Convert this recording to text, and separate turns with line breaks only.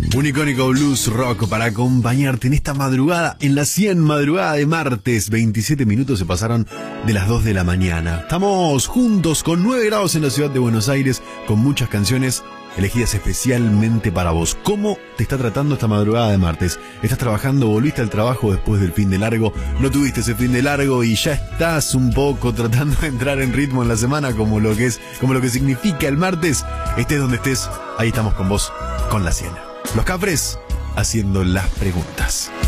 Un icónico blues rock para acompañarte en esta madrugada, en la 100 madrugada de martes. 27 minutos se pasaron de las 2 de la mañana. Estamos juntos con 9 grados en la ciudad de Buenos Aires, con muchas canciones elegidas especialmente para vos. ¿Cómo te está tratando esta madrugada de martes? ¿Estás trabajando? ¿Volviste al trabajo después del fin de largo? ¿No tuviste ese fin de largo y ya estás un poco tratando de entrar en ritmo en la semana como lo que significa el martes? Estés donde estés, ahí estamos con vos, con la 100. Los Cafres haciendo las preguntas.